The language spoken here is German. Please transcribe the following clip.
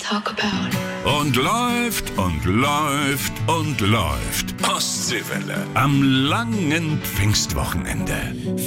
talk about. Und läuft und läuft und läuft. Ostseewelle. Am langen Pfingstwochenende.